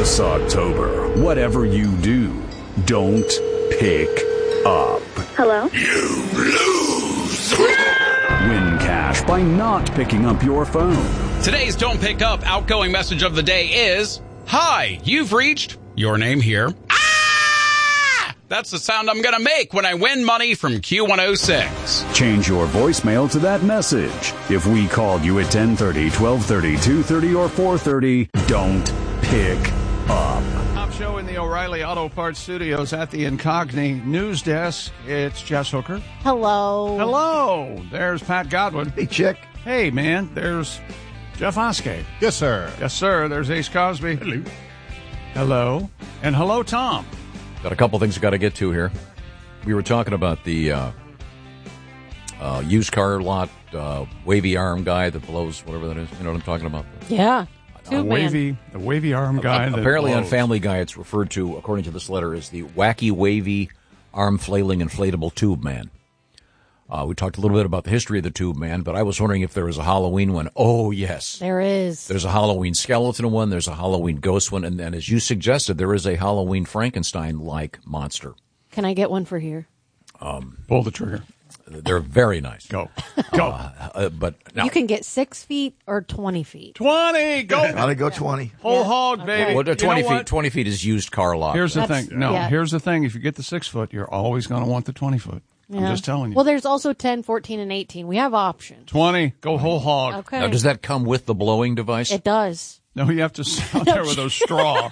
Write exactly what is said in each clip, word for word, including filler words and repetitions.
This October, whatever you do, don't pick up. Hello? You lose! Win cash by not picking up your phone. Today's Don't Pick Up outgoing message of the day is, Hi, you've reached your name here. Ah! That's the sound I'm going to make when I win money from Q one oh six. Change your voicemail to that message. If we called you at ten thirty, twelve thirty, two thirty, or four thirty, don't pick up. Top show in the O'Reilly Auto Parts Studios at the Incogni News Desk. It's Jess Hooker. Hello. Hello. There's Pat Godwin. Hey, Chick. Hey, man. There's Jeff Oskey. Yes, sir. Yes, sir. There's Ace Cosby. Hello. Hello. And hello, Tom. Got a couple things I got to get to here. We were talking about the uh, uh, used car lot, uh, wavy arm guy that blows, whatever that is. You know what I'm talking about? Yeah. The wavy, the wavy arm guy. Uh, that apparently blows. on Family Guy, it's referred to, according to this letter, as the wacky, wavy, arm flailing, inflatable tube man. Uh, we talked a little bit about the history of the tube man, but I was wondering if there was a Halloween one. Oh, yes. There is. There's a Halloween skeleton one. There's a Halloween ghost one. And then, as you suggested, there is a Halloween Frankenstein-like monster. Can I get one for here? Um, Pull the trigger. They're very nice. Go. Go. Uh, uh, but now, You can get six feet or twenty feet. twenty. Go. Gotta go twenty. Whole Yeah. hog, Okay. baby. well, the You twenty know feet. what? Twenty feet is used car lot. Here's the That's- thing. No, yeah. here's the thing. If you get the six foot, you're always going to want the twenty foot. I'm Yeah. just telling you. Well, there's also ten, fourteen, and eighteen. We have options. twenty. Go whole hog. Okay. Now, does that come with the blowing device? It does. No, you have to sit out there with a straw.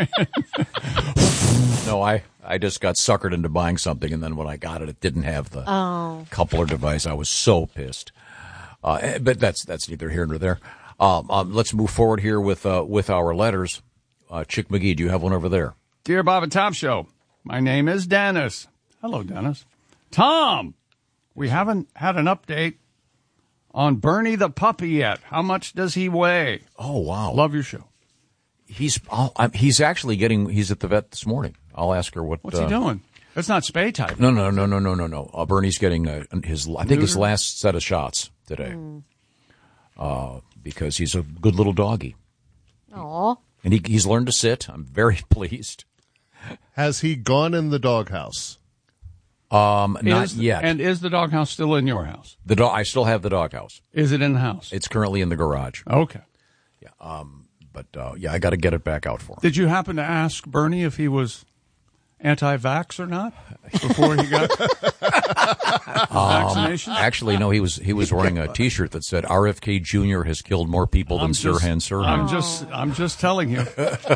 No, I, I just got suckered into buying something, and then when I got it, it didn't have the Oh. coupler device. I was so pissed. Uh, but that's that's neither here nor there. Um, um, let's move forward here with uh, with our letters. Uh, Chick McGee, do you have one over there? Dear Bob and Tom Show, my name is Dennis. Hello, Dennis. Tom, we haven't had an update on Bernie the puppy yet. How much does he weigh? Oh, wow. Love your show. He's oh, I'm, he's actually getting, he's at the vet this morning. I'll ask her what. What's uh, he doing? That's not spay type. No, no, no, no, no, no, no. Uh, Bernie's getting uh, his, I think his Neutered? last set of shots today. Mm. Uh, because he's a good little doggy. Aw. And he, he's learned to sit. I'm very pleased. Has he gone in the doghouse? Um, not Is- yet. And is the doghouse still in your house? The dog. I still have the doghouse. Is it in the house? It's currently in the garage. Okay. Yeah. Um. But uh, yeah, I got to get it back out for him. Did you happen to ask Bernie if he was anti-vax or not before he got vaccination? Um, Actually, no. He was he was wearing a T-shirt that said "R F K Junior has killed more people than I'm just- Sirhan Sirhan." I'm just, I'm just telling you.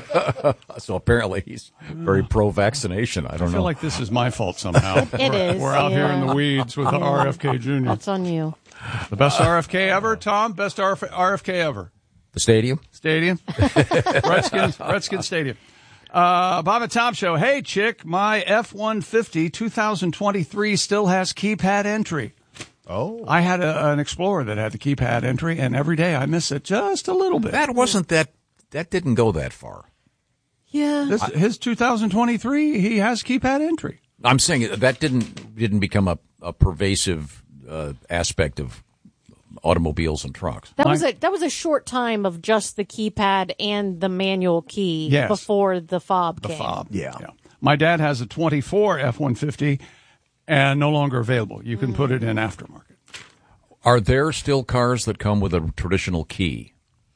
So apparently he's very pro-vaccination. I I don't feel know. like this is my fault somehow. It we're, is, We're out here in yeah. the weeds with the R F K Junior That's on you. The best R F K ever, Tom? Best R F K ever. The stadium. Stadium? Redskins, Redskins Stadium. Uh, Bob and Tom Show. Hey, chick, my F one fifty twenty twenty-three still has keypad entry. Oh. I had a, an Explorer that had the keypad entry, and every day I miss it just a little bit. That wasn't that. That didn't go that far. Yeah. This, his two thousand twenty-three, he has keypad entry. I'm saying that didn't didn't become a, a pervasive uh, aspect of automobiles and trucks. That was a that was a short time of just the keypad and the manual key Yes. before the fob The came. fob. Yeah. My dad has a twenty-four F one fifty and no longer available. You can put it in aftermarket. Are there still cars that come with a traditional key?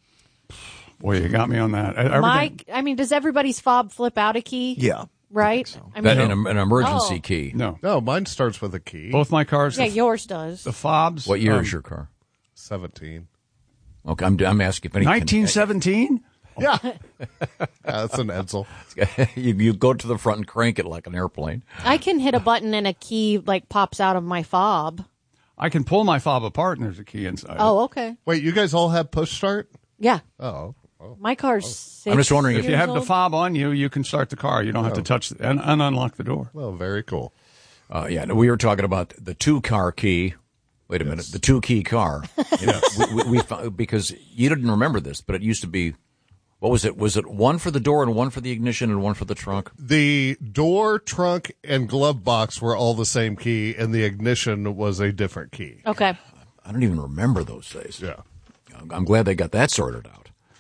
Boy, you got me on that. Everything- Mike, I mean, does everybody's fob flip out a key? Yeah. Right? I That mean, an, an emergency Oh. key. No. No, mine starts with a key. Both my cars, yeah, the, yours does. the fobs. What year um, is your car? seventeen. Okay, I'm, I'm asking if any. nineteen seventeen? Yeah. yeah. That's an Edsel. you, you go to the front and crank it like an airplane. I can hit a button and a key like pops out of my fob. I can pull my fob apart and there's a key inside. Oh, okay. Wait, you guys all have push start? Yeah. Oh. My car's six I'm just wondering if If you have the years fob on you, you can start the car. You don't have to touch the, and, and unlock the door. Well, very cool. Uh, yeah, no, we were talking about the two-car key. Wait a minute, the two-key car. Yes. we, we, we found, because you didn't remember this, but it used to be, what was it? Was it one for the door and one for the ignition and one for the trunk? The door, trunk, and glove box were all the same key, and the ignition was a different key. old. Okay. I don't even remember those days. Yeah. I'm, I'm glad they got that sorted out.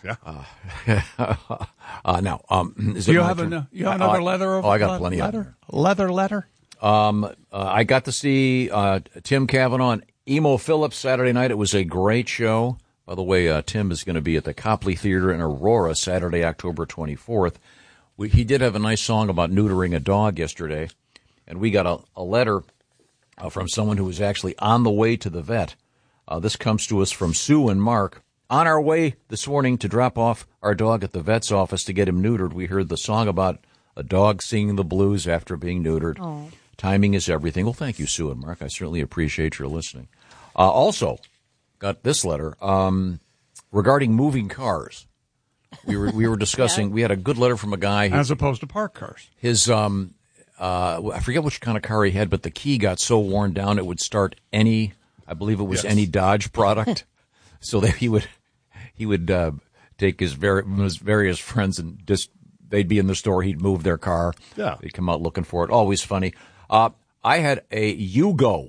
Yeah. Uh, uh, now, um, is Do it you my have, turn? an, you have another Uh, letter? Over Oh, I got le- plenty of letter? Leather letter? Um, uh, I got to see uh, Tim Cavanaugh and Emo Phillips Saturday night. It was a great show. By the way, uh, Tim is going to be at the Copley Theater in Aurora Saturday, October twenty-fourth. We, he did have a nice song about neutering a dog yesterday, and we got a, a letter uh, from someone who was actually on the way to the vet. Uh, this comes to us from Sue and Mark. On our way this morning to drop off our dog at the vet's office to get him neutered, we heard the song about a dog singing the blues after being neutered. Oh. Timing is everything. Well, thank you, Sue and Mark. I certainly appreciate your listening. Uh, also, got this letter um, regarding moving cars. We were we were discussing. We had a good letter from a guy. As opposed to park cars. His um, uh, I forget which kind of car he had, but the key got so worn down it would start any. I believe it was Yes. any Dodge product. So that he would he would uh, take his, ver- his various friends and just they'd be in the store. He'd move their car. Yeah. They'd come out looking for it. Always funny. Uh, I had a Yugo.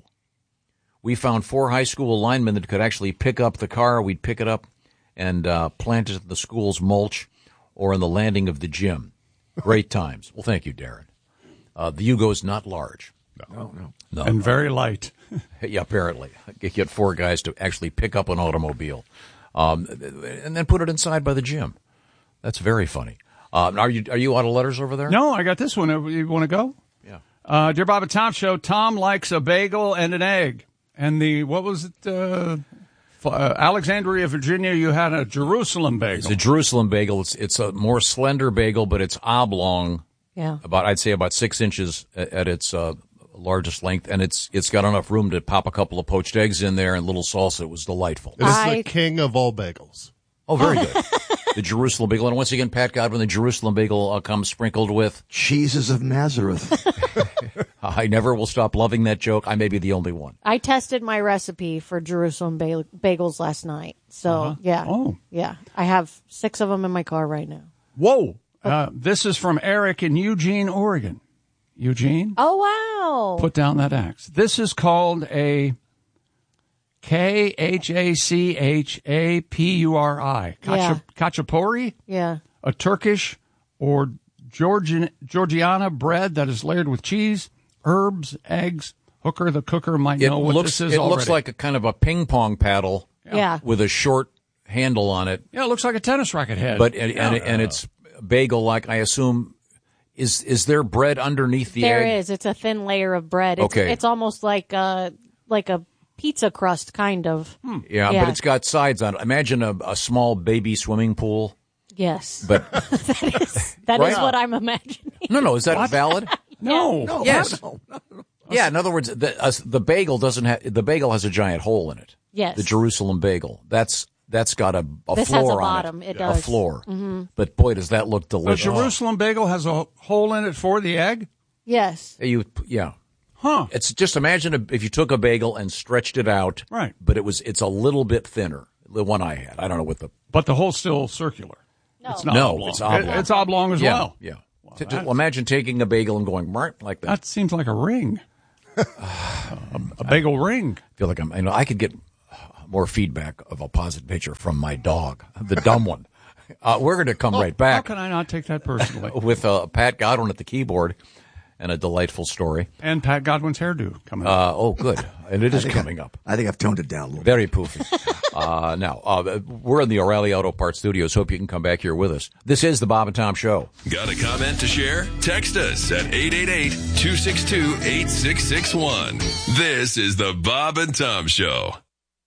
We found four high school linemen that could actually pick up the car. We'd pick it up and uh, plant it in the school's mulch or in the landing of the gym. Great times. Well, thank you, Darren. Uh, the Yugo is not large. No, no. No, And no. very light. Yeah, apparently. You get four guys to actually pick up an automobile um, and then put it inside by the gym. That's very funny. Uh, are you are you out of letters over there? No, I got this one. You want to go? Yeah. Uh, Dear Bob and Tom Show, Tom likes a bagel and an egg. And the, what was it? Uh, f- uh, Alexandria, Virginia, you had a Jerusalem bagel. It's a Jerusalem bagel. It's it's a more slender bagel, but it's oblong. Yeah. About I'd say about six inches at, at its uh, largest length, and it's it's got enough room to pop a couple of poached eggs in there and a little salsa. It was delightful. It is I- the king of all bagels. Oh, very good. The Jerusalem bagel, and once again, Pat Godwin, the Jerusalem bagel uh, comes sprinkled with. Jesus of Nazareth. I never will stop loving that joke. I may be the only one. I tested my recipe for Jerusalem ba- bagels last night. So, yeah. Oh. Yeah. I have six of them in my car right now. Whoa. Uh, this is from Eric in Eugene, Oregon. Eugene, Oh, wow. put down that axe. This is called a K H A C H A P U R I. Yeah. Khachapuri, Yeah. a Turkish or Georgian, Georgiana bread that is layered with cheese, herbs, eggs. Hooker the cooker might It know what looks this is it already. looks like a kind of a ping pong paddle Yeah. with a short handle on it, Yeah, it looks like a tennis racket head. but and and, and it's bagel like. I assume is is there bread underneath the There egg? is. It's a thin layer of bread. It's, Okay. It's almost like a, like a pizza crust, kind of. Yeah, Yeah. but it's got sides on it. Imagine a, a small baby swimming pool. Yes. But That is Right. what I'm imagining. no, no, is that valid? no. No, Yes. no, no. Yeah. In other words, the uh, the bagel doesn't have the bagel has a giant hole in it. Yes. The Jerusalem bagel. That's that's got a, a This has floor a on bottom. it. It A does. floor. Mm-hmm. But boy, does that look A delicious. Jerusalem bagel has a hole in it for the egg? Yes. You yeah. Huh. It's just imagine a, if you took a bagel and stretched it out. Right. But it was it's a little bit thinner. The one I had. I don't know what the But the hole's still circular. No. It's not No, oblong. it's oblong. It- it's oblong as yeah well. yeah. Well, T- t- that's- imagine taking a bagel and going "Mark," like that. That seems like a ring. a, a bagel ring. I feel like I'm. You know, I could get more feedback of a positive picture from my dog, the dumb one. Uh, we're going to come right How back can I not take that personally? with uh, Pat Godwin at the keyboard and a delightful story. And Pat Godwin's hairdo coming up. Uh, oh, good, and it is I think coming I, up. I think I've toned it down a little bit. Very poofy. uh, now, uh, we're in the O'Reilly Auto Parts Studios. Hope you can come back here with us. This is the Bob and Tom Show. Got a comment to share? Text us at eight eight eight, two six two, eight six six one. This is the Bob and Tom Show.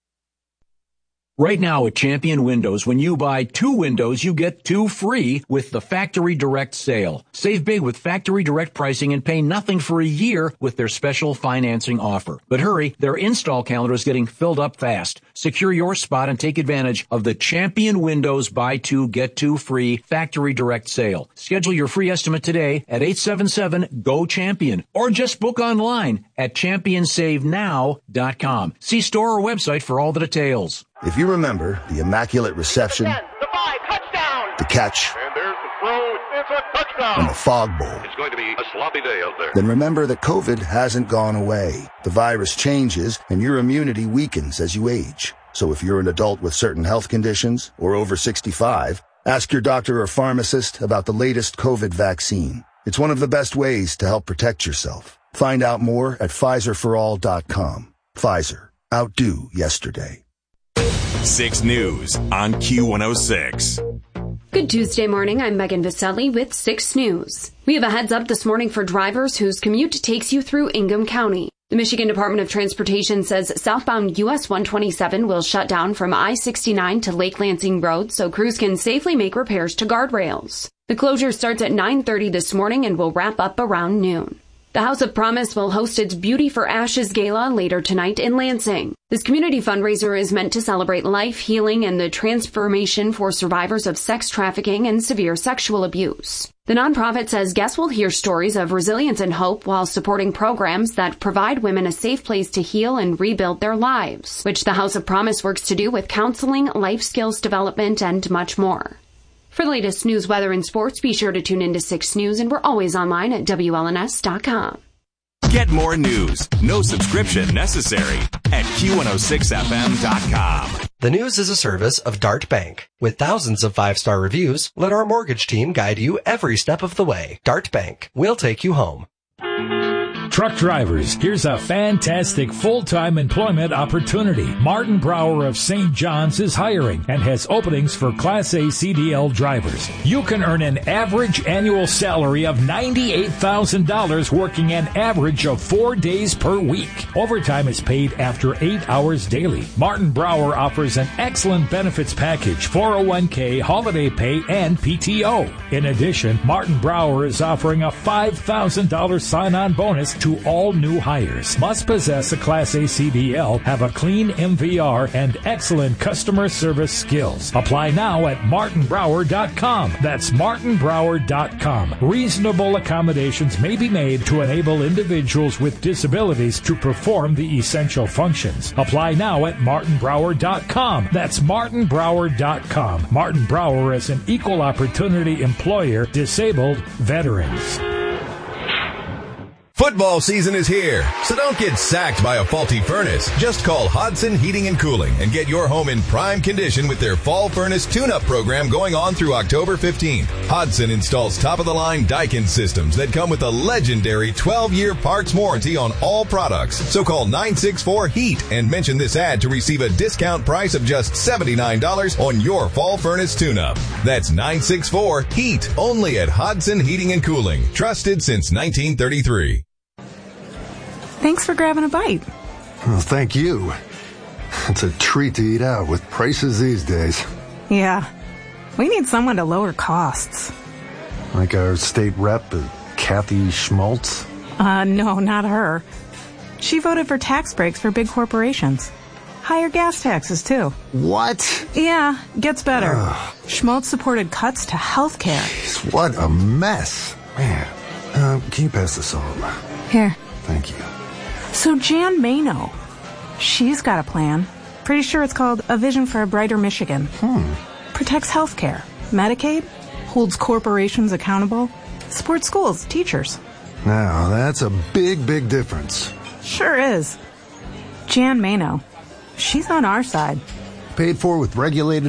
Right now at Champion Windows, when you buy two windows, you get two free with the Factory Direct sale. Save big with Factory Direct pricing and pay nothing for a year with their special financing offer. But hurry, their install calendar is getting filled up fast. Secure your spot and take advantage of the Champion Windows buy two, get two free Factory Direct sale. Schedule your free estimate today at eight seven seven, G O CHAMPION or just book online at champion save now dot com. See store or website for all the details. If you remember the immaculate reception, the five, touchdown, the catch, and there's the throw, it's a touchdown. and the fog bowl, It's going to be a sloppy day out there. then remember that COVID hasn't gone away. The virus changes and your immunity weakens as you age. So if you're an adult with certain health conditions or over sixty-five, ask your doctor or pharmacist about the latest COVID vaccine. It's one of the best ways to help protect yourself. Find out more at Pfizer for all dot com. Pfizer. Outdo yesterday. six News on Q one oh six. Good Tuesday morning. I'm Megan Viselli with six News. We have a heads up this morning for drivers whose commute takes you through Ingham County. The Michigan Department of Transportation says southbound U S one twenty-seven will shut down from I sixty-nine to Lake Lansing Road so crews can safely make repairs to guardrails. The closure starts at nine thirty this morning and will wrap up around noon. The House of Promise will host its Beauty for Ashes Gala later tonight in Lansing. This community fundraiser is meant to celebrate life, healing, and the transformation for survivors of sex trafficking and severe sexual abuse. The nonprofit says guests will hear stories of resilience and hope while supporting programs that provide women a safe place to heal and rebuild their lives, which the House of Promise works to do with counseling, life skills development, and much more. For the latest news, weather, and sports, be sure to tune into six News, and we're always online at W L N S dot com. Get more news, no subscription necessary, at Q one oh six F M dot com. The News is a service of Dart Bank. With thousands of five-star reviews, let our mortgage team guide you every step of the way. Dart Bank. We'll take you home. Truck drivers, here's a fantastic full-time employment opportunity. Martin Brower of Saint John's is hiring and has openings for Class A C D L drivers. You can earn an average annual salary of ninety-eight thousand dollars working an average of four days per week. Overtime is paid after eight hours daily. Martin Brower offers an excellent benefits package, four oh one k, holiday pay, and P T O. In addition, Martin Brower is offering a five thousand dollars sign-on bonus to all new hires. Must possess a Class A C D L, have a clean M V R, and excellent customer service skills. Apply now at martin brower dot com. That's martin brower dot com. Reasonable accommodations may be made to enable individuals with disabilities to perform the essential functions. Apply now at martin brower dot com. That's martin brower dot com. Martin Brower is an equal opportunity employer, disabled veterans. Football season is here, so don't get sacked by a faulty furnace. Just call Hodson Heating and Cooling and get your home in prime condition with their Fall Furnace Tune-Up program going on through October fifteenth. Hodson installs top-of-the-line Daikin systems that come with a legendary twelve-year parts warranty on all products. So call nine six four HEAT and mention this ad to receive a discount price of just seventy-nine dollars on your Fall Furnace Tune-Up. That's nine six four HEAT, only at Hodson Heating and Cooling. Trusted since nineteen thirty-three. Thanks for grabbing a bite. Well, thank you. It's a treat to eat out with prices these days. Yeah. We need someone to lower costs. Like our state rep, uh, Kathy Schmaltz? Uh, no, not her. She voted for tax breaks for big corporations. Higher gas taxes, too. What? Yeah, gets better. Ugh. Schmaltz supported cuts to health care. Jeez, what a mess. Man, uh, can you pass the salt? Here. Thank you. So Jan Mano, she's got a plan. Pretty sure it's called A Vision for a Brighter Michigan. Hmm. Protects healthcare, Medicaid, holds corporations accountable, supports schools, teachers. Now, that's a big, big difference. Sure is. Jan Mano, she's on our side. Paid for with regulated